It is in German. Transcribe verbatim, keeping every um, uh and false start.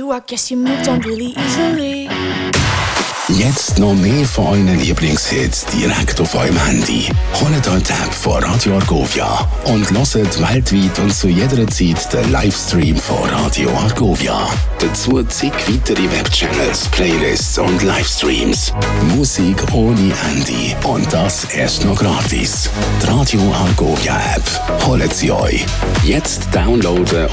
you, I guess you moved on really easily. Jetzt noch mehr von euren Lieblingshits direkt auf eurem Handy. Holt euch die App von Radio Argovia und hört weltweit und zu jeder Zeit den Livestream von Radio Argovia. Dazu zig weitere Webchannels, Playlists und Livestreams. Musik ohne Ende und das erst noch gratis. Die Radio Argovia App. Holt sie euch. Jetzt downloaden